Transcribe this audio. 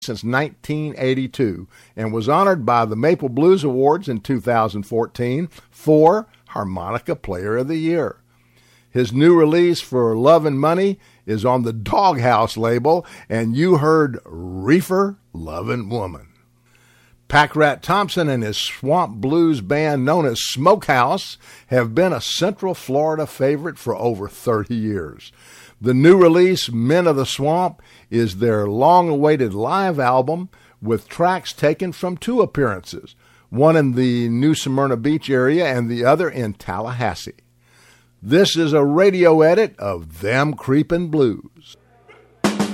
since 1982 and was honored by the Maple Blues Awards in 2014 for Harmonica Player of the Year. His new release for Love and Money is on the Doghouse label, and you heard Reefer Lovin' Woman. Pack Rat Thompson and his swamp blues band known as Smokehouse have been a Central Florida favorite for over 30 years. The new release, Men of the Swamp, is their long-awaited live album with tracks taken from two appearances, one in the New Smyrna Beach area and the other in Tallahassee. This is a radio edit of Them Creepin' Blues.